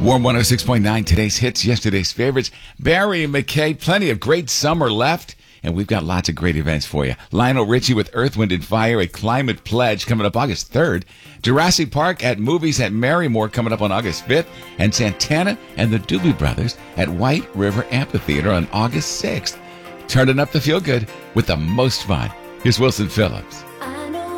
Warm 106.9, today's hits, yesterday's favorites. Barry and McKay, plenty of great summer left, and we've got lots of great events for you. Lionel Richie with Earth, Wind & Fire, a climate pledge coming up August 3rd. Jurassic Park at Movies at Marymore coming up on August 5th. And Santana and the Doobie Brothers at White River Amphitheater on August 6th. Turning up the feel-good with the most fun. Here's Wilson Phillips.